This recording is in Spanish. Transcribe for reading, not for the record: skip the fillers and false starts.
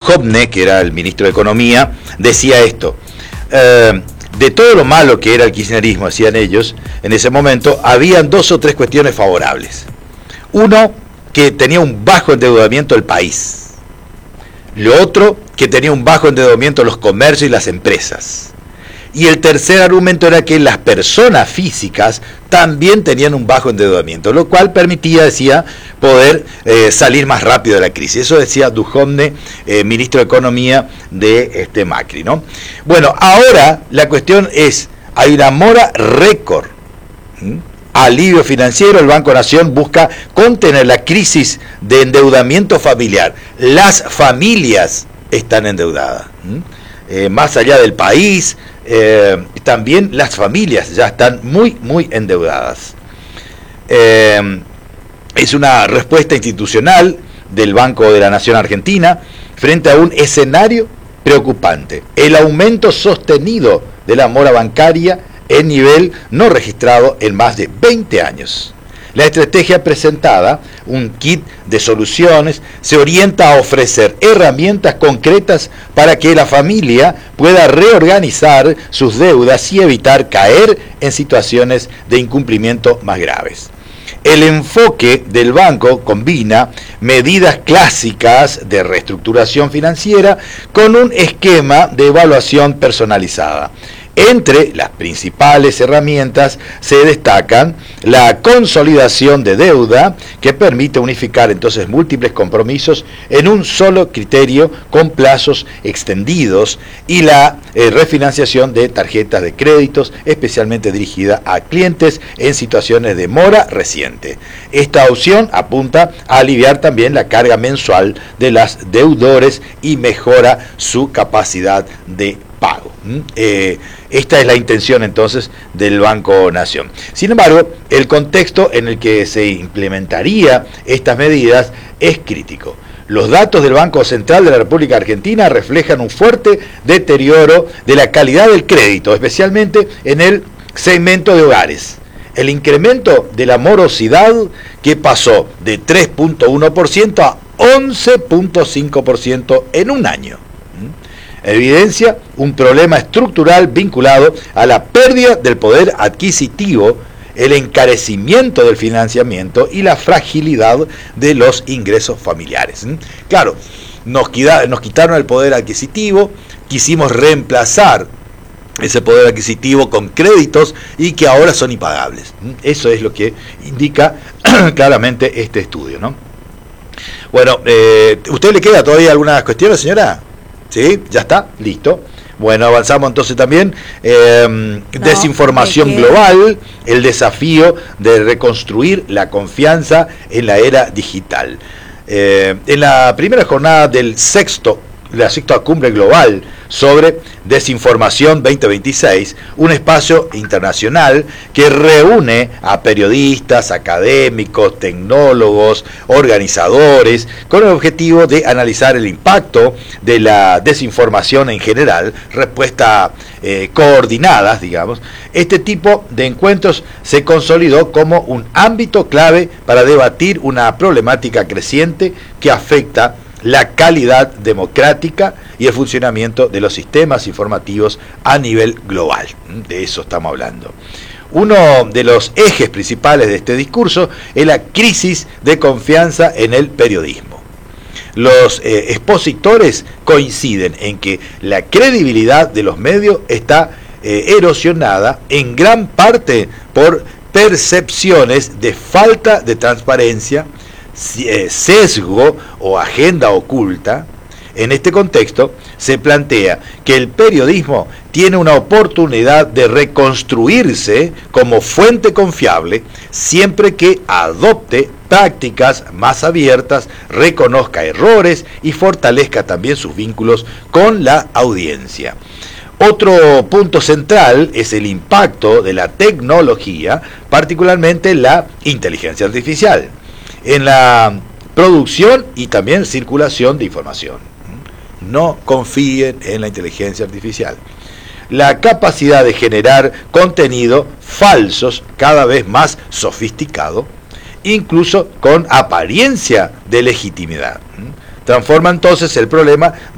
Duhovne, que era el ministro de Economía, decía esto: de todo lo malo que era el kirchnerismo, decían ellos, en ese momento, habían 2 o 3 cuestiones favorables. Uno, que tenía un bajo endeudamiento el país. Lo otro, que tenía un bajo endeudamiento los comercios y las empresas. Y el tercer argumento era que las personas físicas también tenían un bajo endeudamiento, lo cual permitía, decía, poder salir más rápido de la crisis. Eso decía Duhovne, ministro de Economía de Macri, ¿no? Bueno, ahora la cuestión es, hay una mora récord. Alivio financiero, el Banco Nación busca contener la crisis de endeudamiento familiar. Las familias están endeudadas. Más allá del país, también las familias ya están muy endeudadas. Es una respuesta institucional del Banco de la Nación Argentina frente a un escenario preocupante: el aumento sostenido de la mora bancaria en nivel no registrado en más de 20 años. La estrategia presentada, un kit de soluciones, se orienta a ofrecer herramientas concretas para que la familia pueda reorganizar sus deudas y evitar caer en situaciones de incumplimiento más graves. El enfoque del banco combina medidas clásicas de reestructuración financiera con un esquema de evaluación personalizada. Entre las principales herramientas se destacan la consolidación de deuda, que permite unificar entonces múltiples compromisos en un solo criterio con plazos extendidos, y la refinanciación de tarjetas de créditos, especialmente dirigida a clientes en situaciones de mora reciente. Esta opción apunta a aliviar también la carga mensual de los deudores y mejora su capacidad de pago. Esta es la intención entonces del Banco Nación. Sin embargo, el contexto en el que se implementaría estas medidas es crítico. Los datos del Banco Central de la República Argentina reflejan un fuerte deterioro de la calidad del crédito, especialmente en el segmento de hogares. El incremento de la morosidad, que pasó de 3.1% a 11.5% en un año, evidencia un problema estructural vinculado a la pérdida del poder adquisitivo, el encarecimiento del financiamiento y la fragilidad de los ingresos familiares. Claro, nos quitaron el poder adquisitivo, quisimos reemplazar ese poder adquisitivo con créditos y que ahora son impagables. Eso es lo que indica claramente este estudio, ¿no? Bueno, ¿usted le queda todavía algunas cuestiones, señora? ¿Sí? ¿Ya está? Listo. Bueno, avanzamos entonces también. Desinformación global, el desafío de reconstruir la confianza en la era digital. En la primera jornada de la sexta cumbre global sobre desinformación 2026, un espacio internacional que reúne a periodistas, académicos, tecnólogos, organizadores, con el objetivo de analizar el impacto de la desinformación en general, respuestas coordinadas, digamos. Este tipo de encuentros se consolidó como un ámbito clave para debatir una problemática creciente que afecta la calidad democrática y el funcionamiento de los sistemas informativos a nivel global. De eso estamos hablando. Uno de los ejes principales de este discurso es la crisis de confianza en el periodismo. Los expositores coinciden en que la credibilidad de los medios está erosionada en gran parte por percepciones de falta de transparencia, sesgo o agenda oculta. En este contexto se plantea que el periodismo tiene una oportunidad de reconstruirse como fuente confiable siempre que adopte prácticas más abiertas, reconozca errores y fortalezca también sus vínculos con la audiencia. Otro punto central es el impacto de la tecnología, particularmente la inteligencia artificial, en la producción y también circulación de información. No confíen en la inteligencia artificial. La capacidad de generar contenido falsos cada vez más sofisticado, incluso con apariencia de legitimidad, transforma entonces el problema